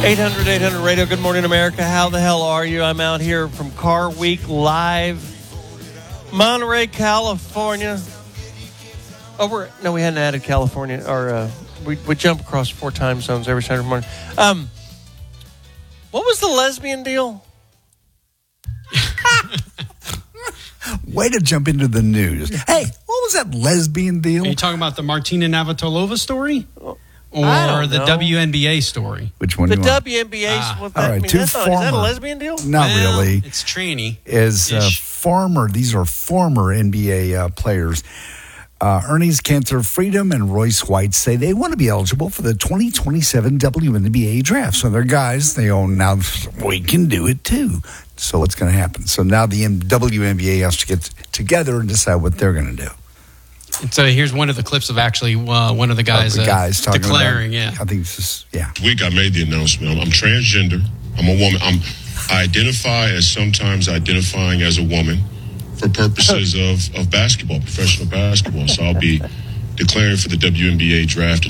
800 Radio. Good morning, America. How the hell are you? I'm out here from Car Week Live, Monterey, California. No, we hadn't added California. Or we jump across 4 time zones every Saturday morning. What was the lesbian deal? Way to jump into the news. Hey, what was that lesbian deal? Are you talking about the Martina Navratilova story? Or the know. WNBA story? Which one The do you want? WNBA. All right, is that a lesbian deal? Not really. It's tranny. These are former NBA players. Ernest Cantor Freedom and Royce White say they want to be eligible for the 2027 WNBA draft. So they're guys, they own now, we can do it too. So what's going to happen? So now the WNBA has to get together and decide what they're going to do. And so here's one of the clips of actually one of the guys, talking declaring, I think this is, Week I made the announcement. I'm transgender. I'm a woman. I identify as sometimes identifying as a woman for purposes of basketball, professional basketball. So I'll be declaring for the WNBA draft.